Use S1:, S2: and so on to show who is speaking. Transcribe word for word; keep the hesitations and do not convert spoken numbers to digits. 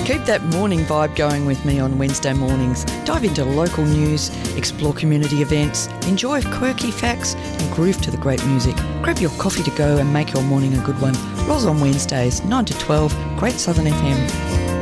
S1: Keep that morning vibe going with me on Wednesday mornings. Dive into local news, explore community events, enjoy quirky facts and groove to the great music. Grab your coffee to go and make your morning a good one. Loz on Wednesdays, nine to twelve, Great Southern F M.